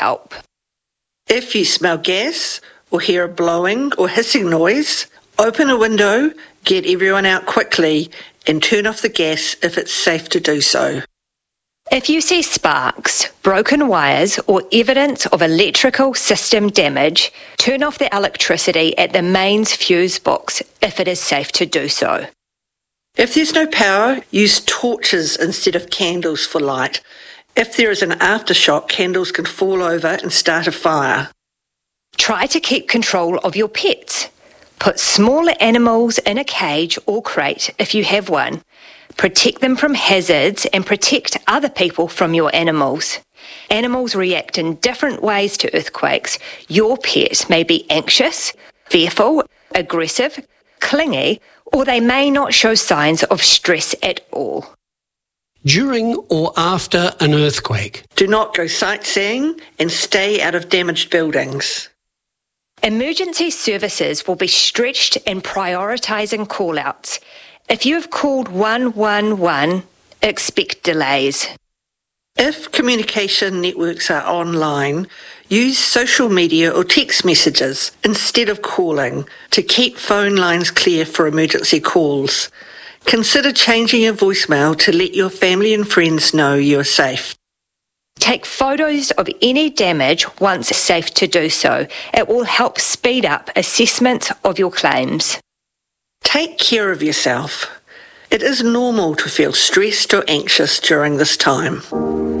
help. If you smell gas or hear a blowing or hissing noise, open a window, get everyone out quickly, and turn off the gas if it's safe to do so. If you see sparks, broken wires, or evidence of electrical system damage, turn off the electricity at the mains fuse box if it is safe to do so. If there's no power, use torches instead of candles for light. If there is an aftershock, candles can fall over and start a fire. Try to keep control of your pets. Put smaller animals in a cage or crate if you have one. Protect them from hazards and protect other people from your animals. Animals react in different ways to earthquakes. Your pet may be anxious, fearful, aggressive, clingy, or they may not show signs of stress at all. During or after an earthquake, do not go sightseeing and stay out of damaged buildings. Emergency services will be stretched in prioritising call-outs. If you have called 111, expect delays. If communication networks are online, use social media or text messages instead of calling to keep phone lines clear for emergency calls. Consider changing your voicemail to let your family and friends know you're safe. Take photos of any damage once safe to do so. It will help speed up assessment of your claims. Take care of yourself. It is normal to feel stressed or anxious during this time.